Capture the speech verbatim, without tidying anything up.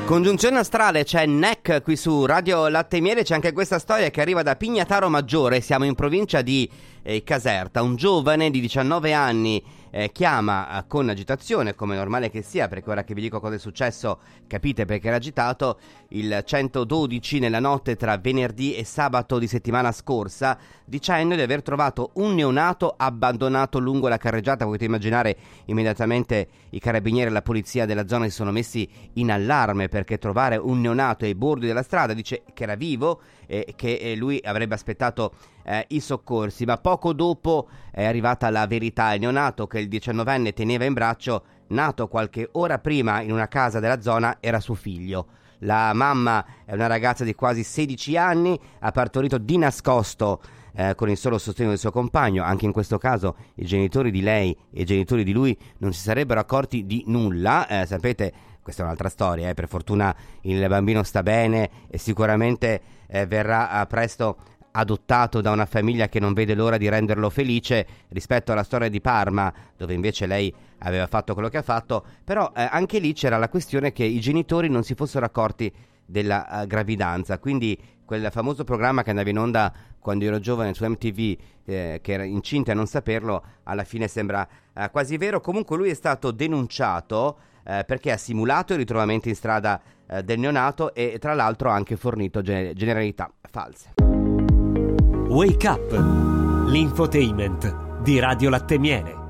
Congiunzione astrale, c'è N E C qui su Radio Latte e Miele. C'è anche questa storia che arriva da Pignataro Maggiore, siamo in provincia di eh, Caserta. Un giovane di diciannove anni eh, chiama eh, con agitazione, come è normale che sia, perché ora che vi dico cosa è successo capite perché era agitato, il centododici nella notte tra venerdì e sabato di settimana scorsa, dicendo di aver trovato un neonato abbandonato lungo la carreggiata. Potete immaginare, immediatamente i carabinieri e la polizia della zona si sono messi in allarme, perché trovare un neonato ai bordi della strada, dice che era vivo e che eh, lui avrebbe aspettato eh, i soccorsi, ma poco dopo è arrivata la verità. Il neonato che il diciannovenne teneva in braccio, nato qualche ora prima in una casa della zona, era suo figlio. La mamma è una ragazza di quasi sedici anni, ha partorito di nascosto eh, con il solo sostegno del suo compagno. Anche in questo caso i genitori di lei e i genitori di lui non si sarebbero accorti di nulla. Eh, sapete, questa è un'altra storia, eh. Per fortuna il bambino sta bene e sicuramente eh, verrà eh, presto adottato da una famiglia che non vede l'ora di renderlo felice, rispetto alla storia di Parma, dove invece lei aveva fatto quello che ha fatto. Però eh, anche lì c'era la questione che i genitori non si fossero accorti della uh, gravidanza. Quindi quel famoso programma che andava in onda quando ero giovane su M T V, eh, che era incinta e non saperlo, alla fine sembra uh, quasi vero. Comunque lui è stato denunciato eh, perché ha simulato il ritrovamento in strada eh, del neonato e tra l'altro ha anche fornito gen- generalità false. Wake Up, l'infotainment di Radio Latte e Miele.